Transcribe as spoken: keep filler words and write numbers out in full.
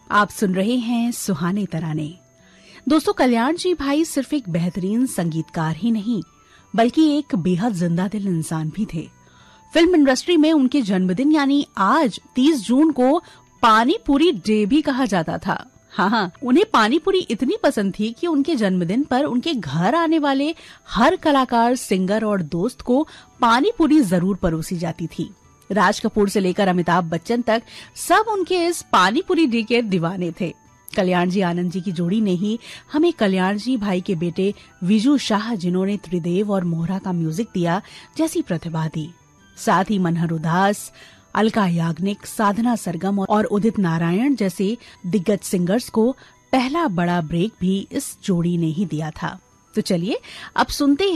आप सुन रहे हैं सुहाने तराने। दोस्तों, कल्याण जी भाई सिर्फ एक बेहतरीन संगीतकार ही नहीं बल्कि एक बेहद जिंदा दिल इंसान भी थे। फिल्म इंडस्ट्री में उनके जन्मदिन यानी आज तीस जून को पानी पूरी डे भी कहा जाता था। हाँ हाँ, उन्हें पानी पूरी इतनी पसंद थी कि उनके जन्मदिन पर उनके घर आने वाले हर कलाकार, सिंगर और दोस्त को पानी पूरी जरूर परोसी जाती थी। राज कपूर से लेकर अमिताभ बच्चन तक सब उनके इस पानी पूरी डे के दीवाने थे। कल्याण जी आनंद जी की जोड़ी ने ही हमें कल्याण जी भाई के बेटे विजू शाह, जिन्होंने त्रिदेव और मोहरा का म्यूजिक दिया, जैसी प्रतिभा दी। साथ ही मनहर उदास, अलका याग्निक, साधना सरगम और उदित नारायण जैसे दिग्गज सिंगर्स को पहला बड़ा ब्रेक भी इस जोड़ी ने ही दिया था। तो चलिए अब सुनते हैं